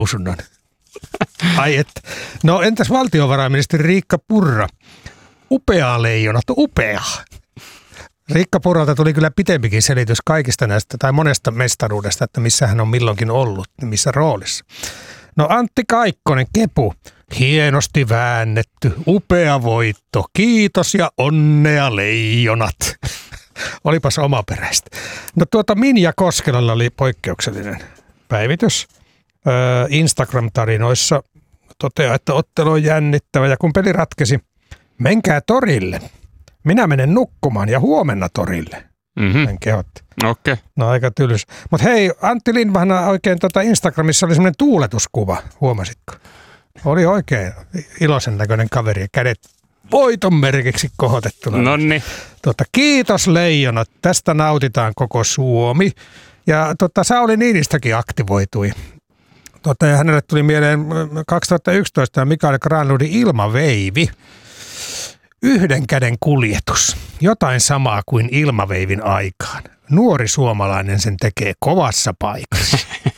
lausunnon. Ai että. No entäs valtiovarainministeri Riikka Purra? Upea leijonat, upea. Riikka Purralta tuli kyllä pitempikin selitys kaikista näistä tai monesta mestaruudesta, että missä hän on milloinkin ollut, missä roolissa. No Antti Kaikkonen, Kepu. Hienosti väännetty, upea voitto, kiitos ja onnea leijonat. Olipas omaperäistä. No Minja Koskelalla oli poikkeuksellinen päivitys. Instagram-tarinoissa toteaa, että ottelu on jännittävä ja kun peli ratkesi, menkää torille. Minä menen nukkumaan ja huomenna torille. Hän kehotti. Okei. No aika tylsä. Mutta hei, Antti Lindvahna oikein Instagramissa oli semmoinen tuuletuskuva, huomasitko? Oli oikein iloisen näköinen kaveri ja kädet voiton merkiksi kohotettuna. Nonni. Kiitos leijonat, tästä nautitaan koko Suomi. Ja Sauli Niinistökin aktivoitui. Ja hänelle tuli mieleen 2011 Mikael Granlundin Ilmaveivi. Yhden käden kuljetus. Jotain samaa kuin ilmaveivin aikaan. Nuori suomalainen sen tekee kovassa paikassa.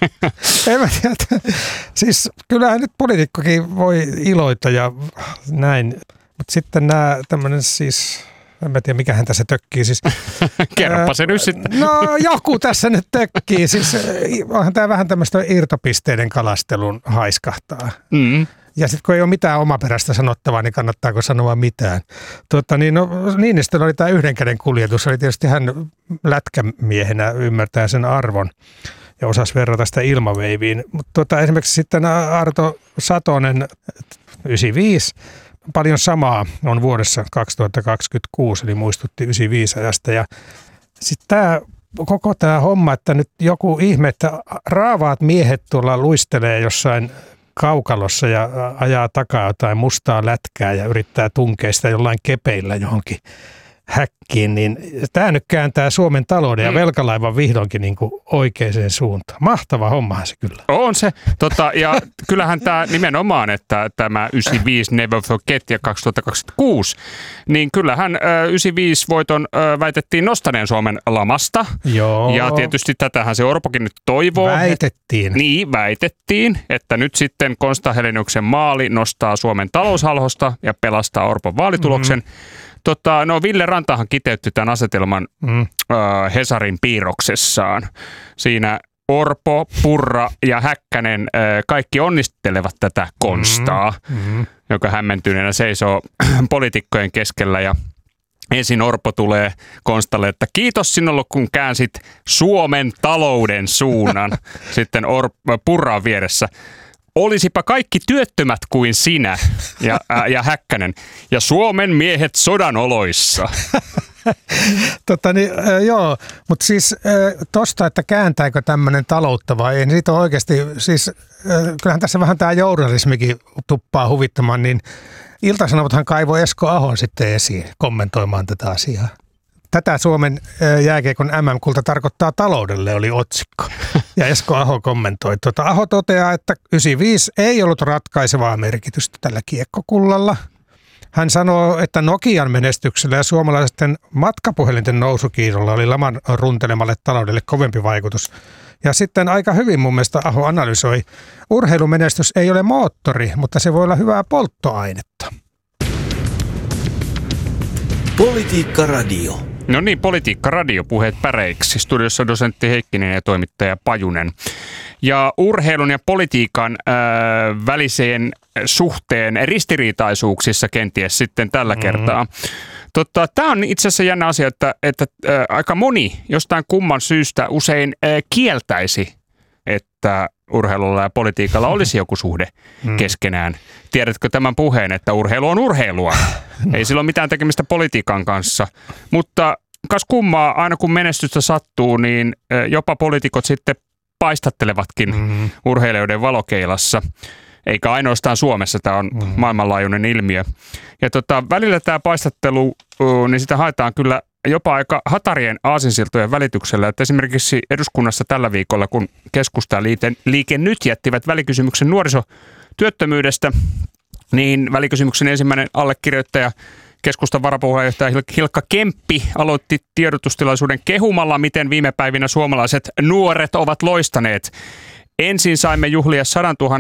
En mä tiedä. Siis kyllähän nyt poliitikkokin voi iloita ja näin. Mutta sitten nämä tämmöinen siis, en mä tiedä mikähän tässä tökkii. Siis, kerropa se nyt sitten. No joku tässä nyt tökkii. Siis onhan tämä vähän tämmöistä irtopisteiden kalastelun haiskahtaa. Ja sitten kun ei ole mitään omaperäistä sanottavaa, niin kannattaako sanoa mitään. Niinistöllä oli tämä yhden käden kuljetus. Oli tietysti hän lätkämiehenä ymmärtää sen arvon ja osasi verrata sitä ilmaveiviin. Mutta esimerkiksi sitten Arto Satonen, 95, paljon samaa on vuodessa 2026, eli muistutti 95 ajasta. Ja sitten koko tämä homma, että nyt joku ihme, että raavaat miehet tuolla luistelee jossain kaukalossa ja ajaa takaa jotain mustaa lätkää ja yrittää tunkea sitä jollain kepeillä johonkin häkkiin, niin tämä nyt kääntää Suomen talouden ja velkalaivan vihdoinkin niin kuin oikeaan suuntaan. Mahtava hommahan se kyllä. On se. Ja kyllähän tämä nimenomaan, että tämä 95 Never Forget ja 2026, niin kyllähän 95 voiton väitettiin nostaneen Suomen lamasta. Joo. Ja tietysti tätähän se Orpokin nyt toivoo. Väitettiin. Väitettiin, että nyt sitten Konsta Heleniuksen maali nostaa Suomen taloushalhosta ja pelastaa Orpon vaalituloksen. Ville Rantahan kiteytti tämän asetelman Hesarin piirroksessaan. Siinä Orpo, Purra ja Häkkänen kaikki onnistelevat tätä Konstaa, joka hämmentyneenä seisoo poliitikkojen keskellä. Ja ensin Orpo tulee Konstalle, että kiitos sinulle, kun käänsit Suomen talouden suunnan. Sitten Purra on vieressä. Olisipa kaikki työttömät kuin sinä ja Häkkänen ja Suomen miehet sodan oloissa. Joo, mutta siis tosta, että kääntääkö tämmöinen taloutta vai ei, niin siitä on oikeasti, siis kyllähän tässä vähän tämä journalismikin tuppaa huvittamaan, niin Ilta-Sanomathan kaivoi Esko Ahon sitten esiin kommentoimaan tätä asiaa. Tätä Suomen jääkiekon MM-kulta tarkoittaa taloudelle, oli otsikko. Ja Esko Aho kommentoi. Aho toteaa, että 95 ei ollut ratkaisevaa merkitystä tällä kiekkokullalla. Hän sanoo, että Nokian menestyksellä ja suomalaisten matkapuhelinten nousukiidolla oli laman runtelemalle taloudelle kovempi vaikutus. Ja sitten aika hyvin mun mielestä Aho analysoi, urheilumenestys ei ole moottori, mutta se voi olla hyvää polttoainetta. Politiikka Radio. No niin, Politiikka Radio, puheet päreiksi. Studiossa dosentti Heikkinen ja toimittaja Pajunen. Ja urheilun ja politiikan väliseen suhteen ristiriitaisuuksissa kenties sitten tällä kertaa. Tämä on itse asiassa jännä asia, että aika moni jostain kumman syystä usein kieltäisi, että urheilulla ja politiikalla olisi joku suhde keskenään. Tiedätkö tämän puheen, että urheilu on urheilua? Ei sillä ole mitään tekemistä politiikan kanssa. Mutta kas kummaa, aina kun menestystä sattuu, niin jopa poliitikot sitten paistattelevatkin urheilijoiden valokeilassa. Eikä ainoastaan Suomessa, tämä on maailmanlaajuinen ilmiö. Ja välillä tämä paistattelu, niin sitä haetaan kyllä jopa aika hatarien aasinsiltojen välityksellä. Että esimerkiksi eduskunnassa tällä viikolla, kun Keskusta Liike Nyt jättivät välikysymyksen nuorisotyöttömyydestä, niin välikysymyksen ensimmäinen allekirjoittaja, Keskustan varapuheenjohtaja Hilkka Kemppi aloitti tiedotustilaisuuden kehumalla, miten viime päivinä suomalaiset nuoret ovat loistaneet. Ensin saimme juhlia 100 000